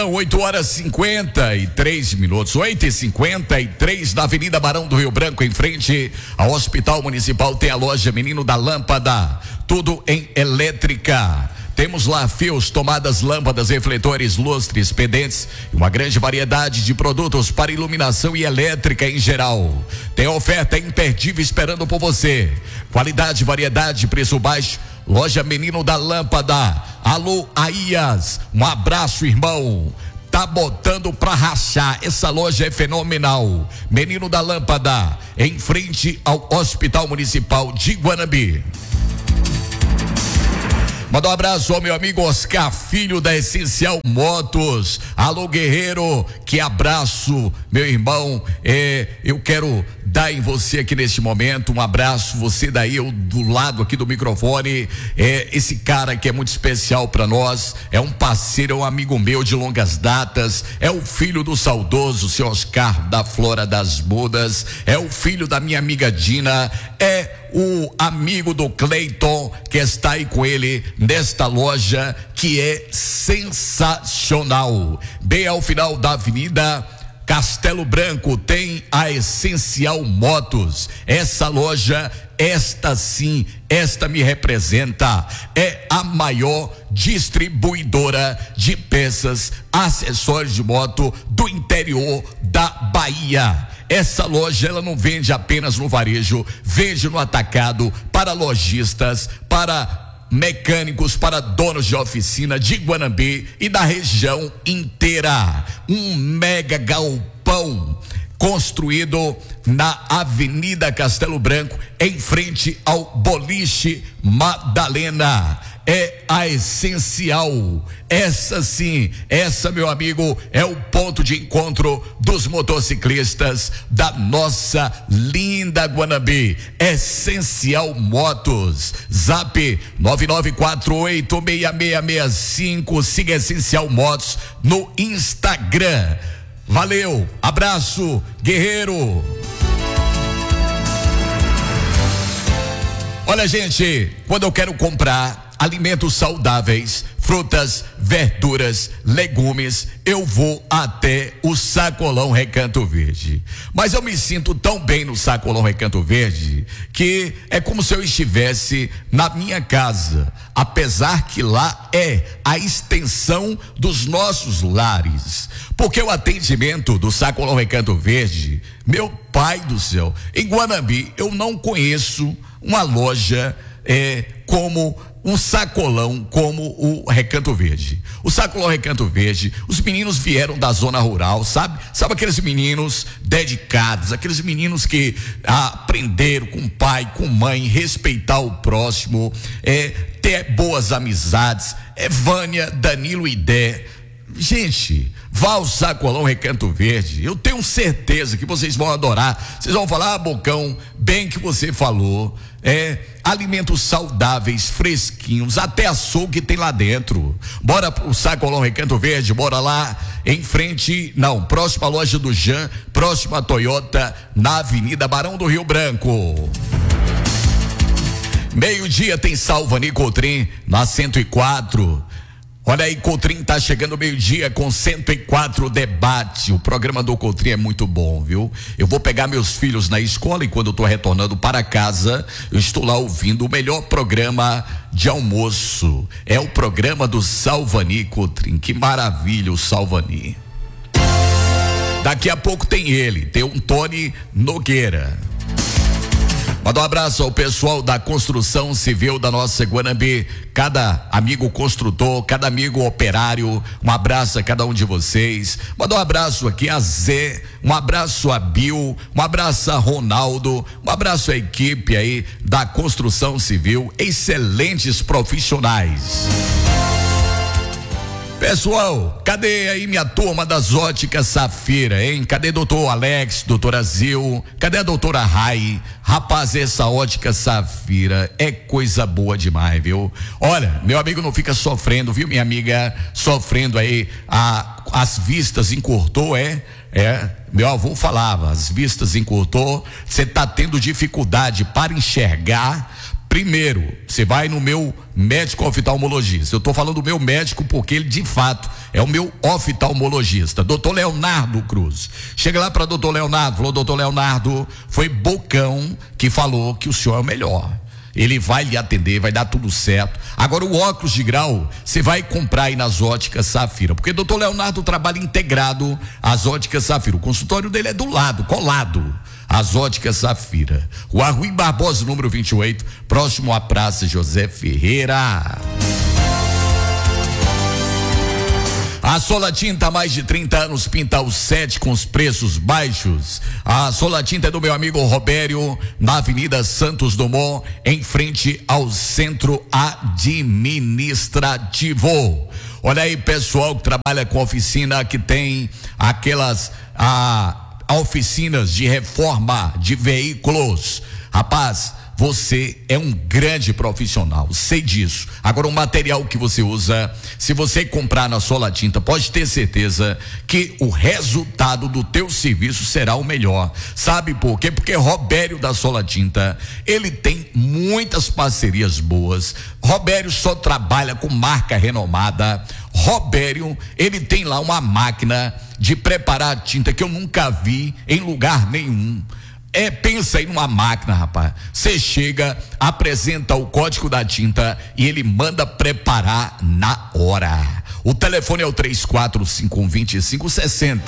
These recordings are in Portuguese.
8h53, 8h53, na Avenida Barão do Rio Branco, em frente ao Hospital Municipal, tem a loja Menino da Lâmpada, tudo em elétrica. Temos lá fios, tomadas, lâmpadas, refletores, lustres, pendentes e uma grande variedade de produtos para iluminação e elétrica em geral. Tem oferta imperdível esperando por você. Qualidade, variedade, preço baixo. Loja Menino da Lâmpada. Alô, Aías, um abraço, irmão. Tá botando pra rachar, essa loja é fenomenal. Menino da Lâmpada, em frente ao Hospital Municipal de Guanambi. Manda um abraço ao meu amigo Oscar Filho, da Essencial Motos. Alô, guerreiro, que abraço, meu irmão. Eu quero dar em você aqui neste momento um abraço, você daí, eu do lado aqui do microfone. Esse cara que é muito especial para nós, é um parceiro, é um amigo meu de longas datas, é o filho do saudoso seu Oscar da Flora das Mudas, é o filho da minha amiga Dina, é o amigo do Cleiton, que está aí com ele nesta loja que é sensacional. Bem ao final da Avenida Castelo Branco tem a Essencial Motos. Essa loja, esta sim, esta me representa. É a maior distribuidora de peças, acessórios de moto do interior da Bahia. Essa loja, ela não vende apenas no varejo, vende no atacado, para lojistas, para mecânicos, para donos de oficina de Guanambi e da região inteira. Um mega galpão construído na Avenida Castelo Branco, em frente ao Boliche Madalena. É a Essencial. Essa sim, essa, meu amigo, é o ponto de encontro dos motociclistas da nossa linda Guanambi. Essencial Motos. Zap 99486665. Siga Essencial Motos no Instagram. Valeu, abraço, guerreiro. Olha, gente, quando eu quero comprar alimentos saudáveis, frutas, verduras, legumes, eu vou até o Sacolão Recanto Verde. Mas eu me sinto tão bem no Sacolão Recanto Verde que é como se eu estivesse na minha casa, apesar que lá é a extensão dos nossos lares. Porque o atendimento do Sacolão Recanto Verde, meu pai do céu, em Guanambi eu não conheço uma loja como um sacolão como o Recanto Verde. O Sacolão Recanto Verde, os meninos vieram da zona rural, sabe aqueles meninos dedicados, aqueles meninos que aprenderam com pai, com mãe, respeitar o próximo, ter boas amizades. Vânia, Danilo e Dé. Gente, vá ao Sacolão Recanto Verde, eu tenho certeza que vocês vão adorar. Vocês vão falar, Bocão, bem que você falou. Alimentos saudáveis, fresquinhos, até açougue tem lá dentro. Bora pro Sacolão Recanto Verde, bora lá em frente, próxima à loja do Jean, próxima à Toyota, na Avenida Barão do Rio Branco. Meio-dia tem Salvani Cotrim na 104. Olha aí, Cotrim tá chegando meio-dia com 104 debate. O programa do Cotrim é muito bom, viu? Eu vou pegar meus filhos na escola e quando eu tô retornando para casa, eu estou lá ouvindo o melhor programa de almoço. É o programa do Salvani Cotrim. Que maravilha o Salvani. Daqui a pouco tem um Tony Nogueira. Manda um abraço ao pessoal da construção civil da nossa Guanambi, cada amigo construtor, cada amigo operário, um abraço a cada um de vocês. Manda um abraço aqui a Zé, um abraço a Bill, um abraço a Ronaldo, um abraço à equipe aí da construção civil, excelentes profissionais. Pessoal, cadê aí minha turma das óticas Safira, hein? Cadê doutor Alex, doutora Zil? Cadê a doutora Rai? Rapaz, essa ótica Safira é coisa boa demais, viu? Olha, meu amigo não fica sofrendo, viu? Minha amiga sofrendo aí, as vistas encurtou, meu avô falava, as vistas encurtou, você tá tendo dificuldade para enxergar. Primeiro, você vai no meu médico oftalmologista. Eu tô falando do meu médico porque ele de fato É o meu oftalmologista, doutor Leonardo Cruz. Chega lá para doutor Leonardo, falou: doutor Leonardo, foi Bocão que falou que o senhor é o melhor. Ele vai lhe atender, vai dar tudo certo. Agora o óculos de grau, você vai comprar aí nas Óticas Safira, porque o doutor Leonardo trabalha integrado às Óticas Safira. O consultório dele é do lado, colado às Óticas Safira. Rua Rui Barbosa, número 28, próximo à Praça José Ferreira. A Solatinta há mais de 30 anos pinta o set com os preços baixos. A Solatinta é do meu amigo Robério, na Avenida Santos Dumont, em frente ao Centro Administrativo. Olha aí, pessoal que trabalha com oficina, que tem aquelas oficinas de reforma de veículos. Rapaz, você é um grande profissional, sei disso. Agora, o material que você usa, se você comprar na Solatinta, pode ter certeza que o resultado do teu serviço será o melhor. Sabe por quê? Porque Robério da Solatinta, ele tem muitas parcerias boas. Robério só trabalha com marca renomada. Robério, ele tem lá uma máquina de preparar tinta que eu nunca vi em lugar nenhum. Pensa aí numa máquina, rapaz. Você chega, apresenta o código da tinta e ele manda preparar na hora. O telefone é o 34512560.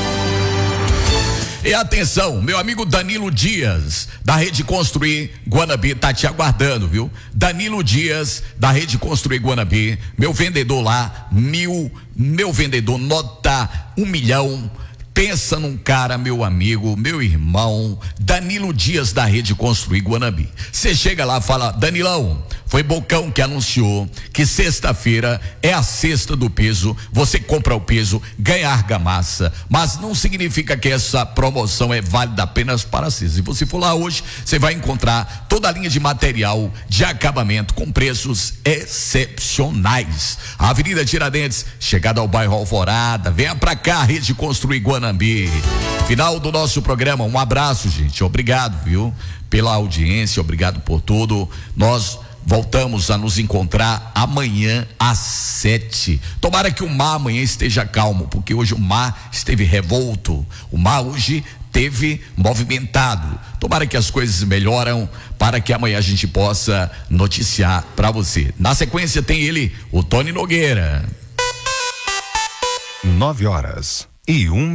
E atenção, meu amigo Danilo Dias, da Rede Construir Guanabí, tá te aguardando, viu? Danilo Dias, da Rede Construir Guanabí, meu vendedor lá, meu vendedor nota 1 milhão. Pensa num cara, meu amigo, meu irmão, Danilo Dias, da Rede Construir Guanabí. Você chega lá e fala: Danilão, foi Bocão que anunciou que sexta-feira é a sexta do peso. Você compra o peso, ganha argamassa, mas não significa que essa promoção é válida apenas para sexta. Se você for lá hoje, você vai encontrar toda a linha de material de acabamento com preços excepcionais. A Avenida Tiradentes, chegada ao bairro Alvorada, venha pra cá, Rede Construir Guanabí. Final do nosso programa, um abraço, gente, obrigado, viu, pela audiência, obrigado por tudo. Nós voltamos a nos encontrar amanhã às 7. Tomara que o mar amanhã esteja calmo, porque hoje o mar esteve revolto, o mar hoje teve movimentado. Tomara que as coisas melhoram para que amanhã a gente possa noticiar para você. Na sequência tem ele, o Tony Nogueira. 9h01